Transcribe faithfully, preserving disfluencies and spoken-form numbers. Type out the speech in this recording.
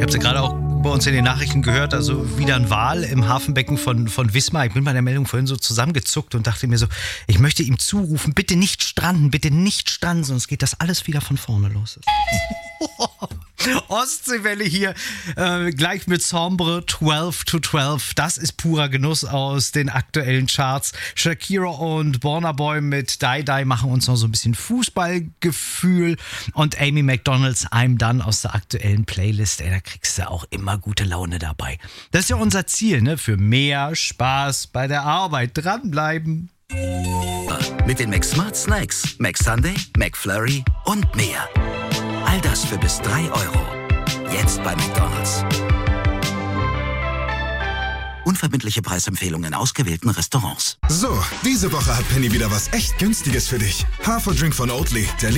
habt ja gerade auch bei uns in den Nachrichten gehört, also wieder ein Wal im Hafenbecken von, von Wismar. Ich bin bei der Meldung vorhin so zusammengezuckt und dachte mir so, ich möchte ihm zurufen, bitte nicht stranden, bitte nicht stranden, sonst geht das alles wieder von vorne los. Ostseewelle hier, äh, gleich mit Sombre, zwölf to zwölf. Das ist purer Genuss aus den aktuellen Charts. Shakira und Burna Boy mit Die Die machen uns noch so ein bisschen Fußballgefühl. Und Amy McDonalds, I'm Done aus der aktuellen Playlist. Ey, da kriegst du auch immer gute Laune dabei. Das ist ja unser Ziel, ne? Für mehr Spaß bei der Arbeit. Dranbleiben. Mit den McSmart Snacks, McSunday, McFlurry und mehr. All das für bis drei Euro. Jetzt bei McDonald's. Unverbindliche Preisempfehlungen in ausgewählten Restaurants. So, diese Woche hat Penny wieder was echt Günstiges für dich. Haferdrink von Oatly, der